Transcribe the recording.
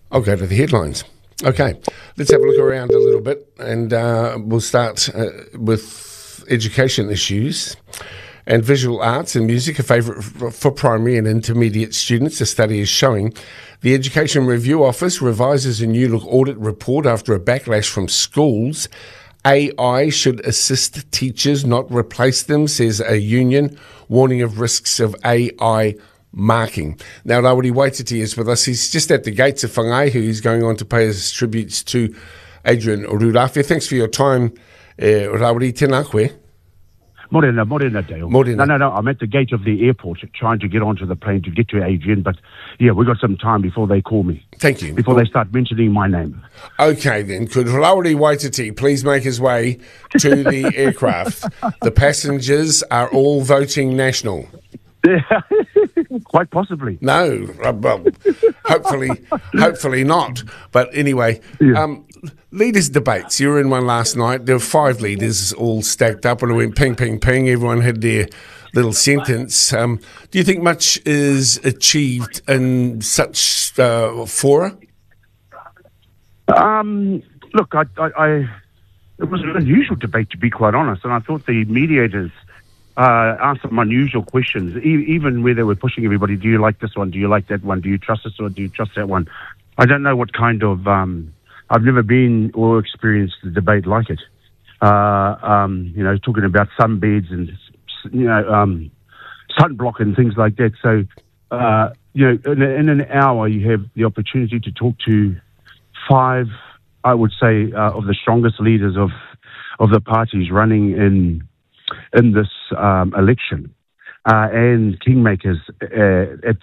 I'll go to the headlines. Okay, let's have a look around a little bit, and we'll start with education issues. And visual arts and music, a favourite for primary and intermediate students. A study is showing the Education Review Office revises a new look audit report after a backlash from schools. AI should assist teachers, not replace them, says a union, warning of risks of AI marking. Now, Rawiri Waititi is with us. He's just at the gates of Whangai, who he's going on to pay his tributes to Adrian Rurafia. Thanks for your time, Rawiri. Tēnā koe. Morena, Dale. Morena. No. I'm at the gate of the airport trying to get onto the plane to get to Adrian, but yeah, we've got some time before they call me. Thank you. Before they start mentioning my name. Okay, then. Could Rawiri Waititi please make his way to the aircraft? The passengers are all voting National. Quite possibly. No, well, hopefully not. But anyway, leaders' debates. You were in one last night. There were 5 leaders all stacked up, and it went ping, ping, ping. Everyone had their little sentence. Do you think much is achieved in such fora? Look, it was an unusual debate, to be quite honest, and I thought the mediators asked some unusual questions, even where they were pushing everybody. Do you like this one? Do you like that one? Do you trust this one? Do you trust that one? I don't know what kind of... I've never been or experienced a debate like it. Talking about sunbeds and, sunblock and things like that. So, in an hour, you have the opportunity to talk to 5, I would say, of the strongest leaders of the parties running in this election, and kingmakers at